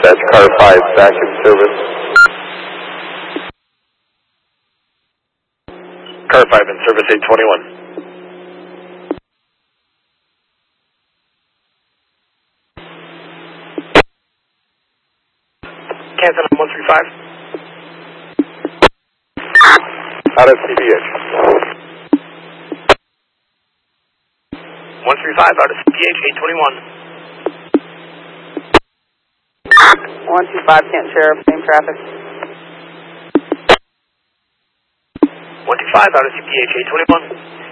That's car 5 back in service. Car 5 in service 821. Cancel on 135. Out of CBH. 135 out of CBH 821. 125 Kent Sheriff, same traffic. 125 out of CBH 821.